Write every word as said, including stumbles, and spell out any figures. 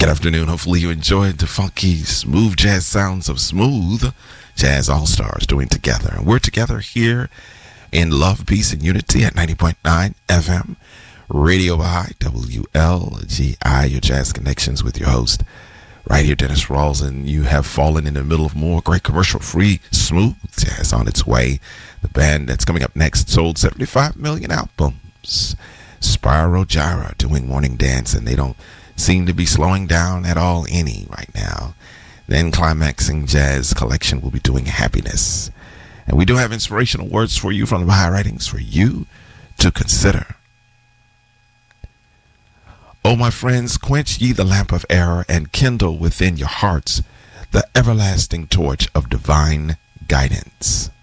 Good afternoon. Hopefully you enjoyed the funky, smooth jazz sounds of Smooth Jazz All-Stars doing Together. And we're together here in Love, Peace, and Unity at ninety point nine F M, Radio Baha'i, W L G I, your jazz connections with your host, right here, Dennis Rawls. And you have fallen in the middle of more great commercial-free smooth jazz on its way. The band that's coming up next sold seventy-five million albums. Spyro Gyra doing Morning Dance, and they don't seem to be slowing down at all any right now. Then Climaxing Jazz Collection will be doing Happiness. And we do have inspirational words for you from the Baha'i Writings for you to consider. O my friends, quench ye the lamp of error and kindle within your hearts the everlasting torch of divine guidance.